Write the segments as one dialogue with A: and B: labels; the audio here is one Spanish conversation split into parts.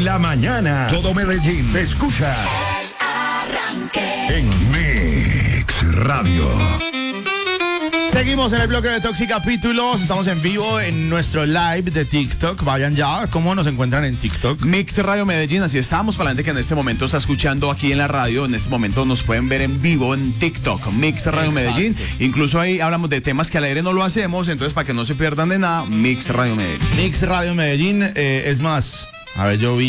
A: En la mañana, todo Medellín te escucha en Mix Radio.
B: Seguimos en el bloque de Toxicapítulos. Estamos en vivo en nuestro live de TikTok. Vayan ya. ¿Cómo nos encuentran en TikTok?
C: Mix Radio Medellín. Así estamos. Para la gente que en este momento está escuchando aquí en la radio, en este momento nos pueden ver en vivo en TikTok. Mix Radio Medellín. Incluso ahí hablamos de temas que al aire no lo hacemos. Entonces, para que no se pierdan de nada, Mix Radio Medellín.
B: Mix Radio Medellín. Es más, a ver, yo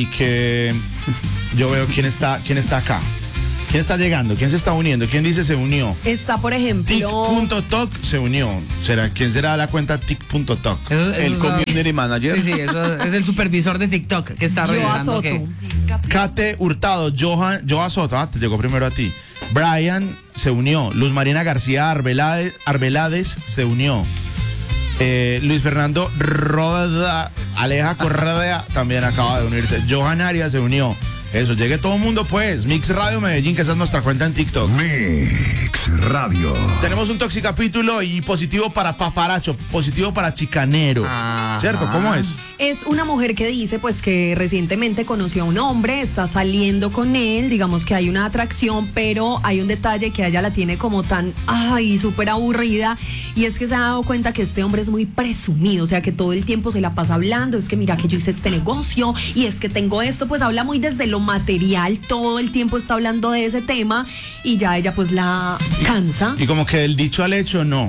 B: veo quién está acá. ¿Quién está llegando? ¿Quién se está uniendo? ¿Quién dice se unió?
D: Está, por ejemplo...
B: Tic.toc se unió. ¿Quién será la cuenta tic.toc?
C: El community manager.
E: Sí, eso es el supervisor de TikTok que está revisando.
B: Kate Hurtado, Joa Soto, te llegó primero a ti. Brian se unió. Luz Marina García Arbeláez se unió. Luis Fernando Roda, Aleja Correa también acaba de unirse. Johan Arias se unió. Eso, llegue todo el mundo pues. Mix Radio Medellín, que esa es nuestra cuenta en TikTok.
A: Mix Radio.
B: Tenemos un toxicapítulo y positivo para paparacho, positivo para chicanero. ¿Cierto? ¿Cómo es?
D: Es una mujer que dice pues que recientemente conoció a un hombre, está saliendo con él, digamos que hay una atracción, pero hay un detalle que a ella la tiene como tan, súper aburrida, y es que se ha dado cuenta que este hombre es muy presumido, o sea que todo el tiempo se la pasa hablando, es que mira que yo hice este negocio, y es que tengo esto, pues habla muy desde lo material, todo el tiempo está hablando de ese tema, y ya ella pues la cansa.
B: Y como que del dicho al hecho no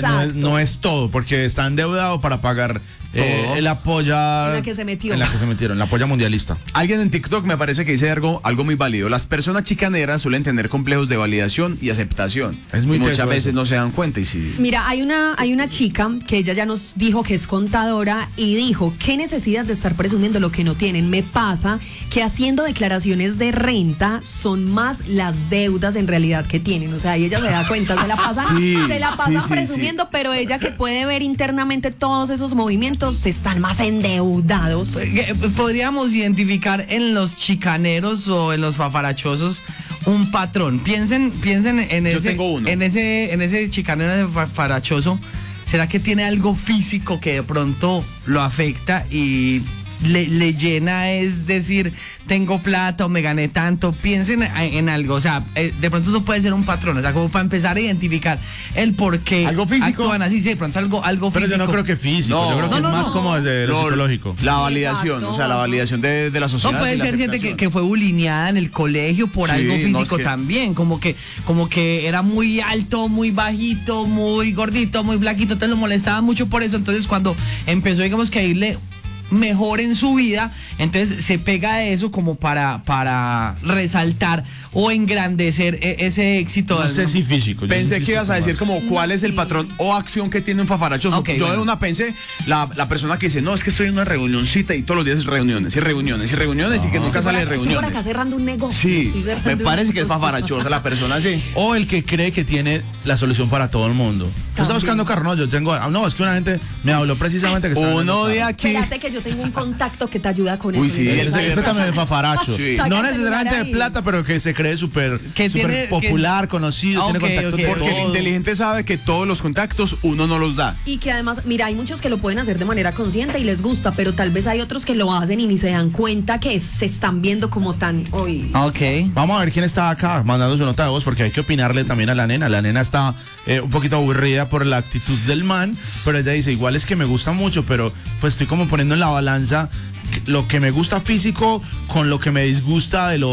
B: es todo, porque está endeudado para pagar el apoyo
D: en la que se metieron,
B: la polla mundialista.
C: Alguien en TikTok me parece que dice algo muy válido. Las personas chicaneras suelen tener complejos de validación y aceptación.
B: Es muy
C: muchas veces no se dan cuenta.
D: Mira, hay una chica que ella ya nos dijo que es contadora y dijo, ¿qué necesidad de estar presumiendo lo que no tienen? Me pasa que haciendo declaraciones de renta son más las deudas en realidad que tienen. O sea, ella se da cuenta, se la pasa presumiendo, pero ella que puede ver internamente todos esos movimientos están más endeudados.
E: Podríamos identificar en los chicaneros o en los fafarachosos un patrón. Piensen en
C: Yo
E: ese,
C: tengo uno.
E: en ese chicanero fafarachoso. ¿Será que tiene algo físico que de pronto lo afecta y le llena? Es decir, tengo plata o me gané tanto. Piensen en algo, o sea, de pronto eso puede ser un patrón, o sea, como para empezar a identificar el por qué
C: algo físico
E: actúan así, sí, de pronto algo físico.
B: Pero yo no creo que físico, yo creo que es más como desde lo psicológico.
C: La validación,
D: Exacto.
C: O sea, la validación de la sociedad.
E: No, puede ser gente que fue bulineada en el colegio por algo físico también, como que era muy alto, muy bajito, muy gordito, muy flaquito, entonces lo molestaba mucho por eso. Entonces cuando empezó, digamos, que a irle mejor en su vida, entonces se pega de eso como para resaltar o engrandecer ese éxito.
B: No sé si físico.
C: Pensé que ibas a decir como cuál es el patrón o acción que tiene un fafarachoso. Yo de una pensé, la persona que dice, no, es que estoy en una reunioncita y todos los días reuniones y que nunca sale de reuniones.
D: Estoy por acá cerrando un negocio.
C: Sí, me parece que es fafarachosa la persona así.
B: O el que cree que tiene la solución para todo el mundo. ¿Tú estás buscando carro? No, yo tengo... No, es que una gente me habló precisamente que
C: uno de aquí...
D: Espérate que yo tengo un contacto que te ayuda con
C: Uy,
D: eso.
C: sí,
B: ese también es fafaracho.
C: Sí.
B: No necesariamente de plata, pero que se cree súper popular, conocido, tiene contactos de
C: porque
B: todo.
C: el inteligente sabe que todos los contactos uno no los da.
D: Y que además, mira, hay muchos que lo pueden hacer de manera consciente y les gusta, pero tal vez hay otros que lo hacen y ni se dan cuenta que se están viendo como tan...
B: Vamos a ver quién está acá mandando su nota de voz, porque hay que opinarle también a la nena. La nena está un poquito aburrida por la actitud del man, pero ella dice, igual es que me gusta mucho, pero pues estoy como poniendo en la balanza lo que me gusta físico con lo que me disgusta de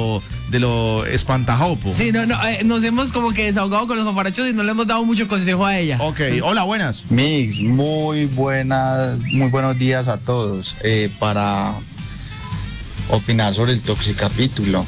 B: lo espantajopo.
E: Sí, nos hemos como que desahogado con los paparachos y no le hemos dado mucho consejo a ella.
B: Ok, hola, buenas.
F: Mix, muy buenos días a todos. Para opinar sobre el toxicapítulo.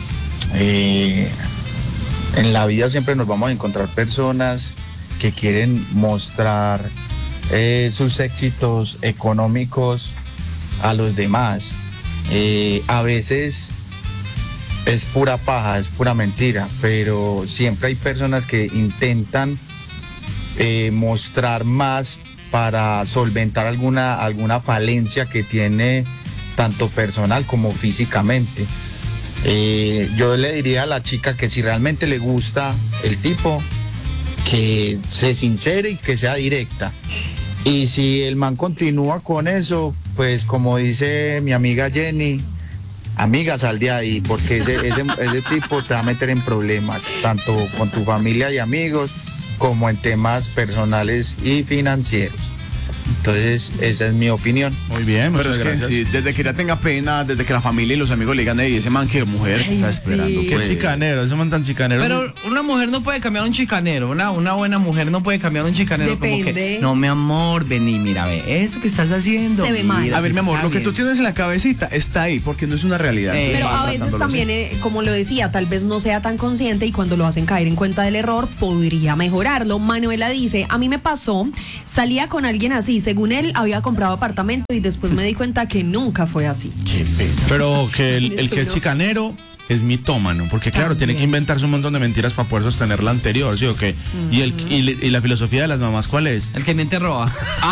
F: En la vida siempre nos vamos a encontrar personas que quieren mostrar sus éxitos económicos a los demás. A veces es pura paja, es pura mentira, pero siempre hay personas que intentan mostrar más para solventar alguna falencia que tiene tanto personal como físicamente. Yo le diría a la chica que si realmente le gusta el tipo, que se sincere y que sea directa. Y si el man continúa con eso, pues como dice mi amiga Jenny, amiga, sal de ahí, porque ese tipo te va a meter en problemas, tanto con tu familia y amigos, como en temas personales y financieros. Entonces, esa es mi opinión.
B: Muy bien,
C: Pero
B: muchas
C: es que
B: gracias.
C: sí, desde que ella tenga pena, desde que la familia y los amigos le digan, hey, ese man que mujer que está esperando.
D: sí.
B: Qué
C: pues".
B: chicanero, ese man tan chicanero.
E: Pero una mujer no puede cambiar un chicanero, una buena mujer no puede cambiar un chicanero. Como
D: Depende.
E: que, no, mi amor, vení, mira, ve, eso que estás haciendo.
D: Se ve mal.
E: mira,
C: A ver,
E: se
C: mi amor,
E: está
C: lo que tú
E: bien.
C: tienes en la cabecita está ahí, porque no es una realidad.
D: Pero
C: Vas
D: a veces
C: tratándolo así.
D: también, como lo decía, tal vez no sea tan consciente y cuando lo hacen caer en cuenta del error, podría mejorarlo. Manuela dice, a mí me pasó, salía con alguien así, según él había comprado apartamento y después me di cuenta que nunca fue así.
C: Qué pena.
B: Pero que el que es chicanero es mitómano, porque claro, tiene que inventarse un montón de mentiras para poder sostener la anterior, ¿sí o qué? Y la filosofía de las mamás, ¿cuál es?
E: El que miente roba.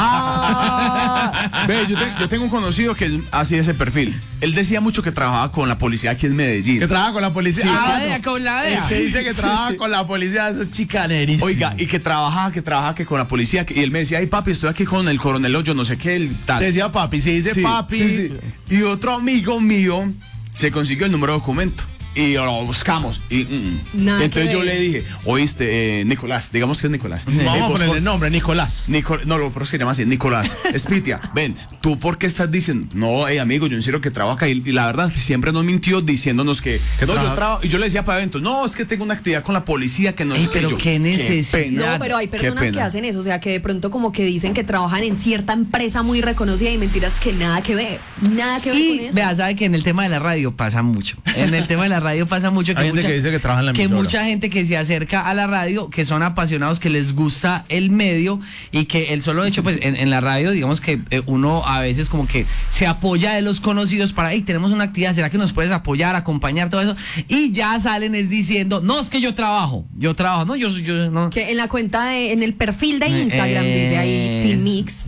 C: Ve, yo tengo un conocido que es así ese perfil. Él decía mucho que trabajaba con la policía aquí en Medellín.
B: Que trabaja con la policía.
E: Con la DEA.
B: Se dice que
C: Sí,
B: trabaja
C: sí.
B: con la policía, eso es chicanerísimo.
C: Oiga, y que trabaja que con la policía. Y él me decía, ay papi, estoy aquí con el coronel yo no sé qué, el tal.
B: Te decía papi, si dice
C: Sí,
B: papi.
C: sí, sí. Y otro amigo mío se consiguió el número de documento. Y lo buscamos. Y
D: Nada que
C: entonces yo
D: ver.
C: le dije, oíste, Nicolás, digamos que es Nicolás.
B: Vamos a
C: Pues,
B: ponerle el nombre, Nicolás.
C: No, lo pero se llama así, Nicolás. Espitia, ven, ¿tú por qué estás diciendo? No, amigo, yo en serio que trabajo acá. Y la verdad, siempre nos mintió diciéndonos que no, yo trabajo. Y yo le decía para eventos, no, es que tengo una actividad con la policía que no sé qué.
E: pero
C: Yo,
E: qué necesidad.
C: pena.
D: No, pero hay
C: Qué
D: personas
C: pena.
D: que hacen eso, o sea, que de pronto como que dicen que trabajan en cierta empresa muy reconocida y mentiras que nada que ver con
E: Y
D: eso.
E: vea, sabe que en el tema de la radio pasa mucho. En el tema de la radio pasa mucho
B: Hay gente que dice que trabaja en la
E: que
B: emisora.
E: mucha gente que se acerca a la radio, que son apasionados, que les gusta el medio y que el solo hecho, pues en la radio, digamos que uno a veces como que se apoya de los conocidos para, hey, tenemos una actividad, ¿será que nos puedes apoyar, acompañar, todo eso? Y ya salen es diciendo, no, es que yo trabajo, no, yo no.
D: Que en la cuenta en el perfil de Instagram dice ahí Team Mix.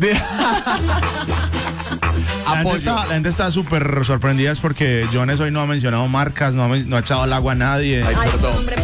B: La gente está súper sorprendida es porque Jones hoy no ha mencionado marcas, no ha echado al agua a nadie.
D: Ay,
C: perdón.
D: hombre,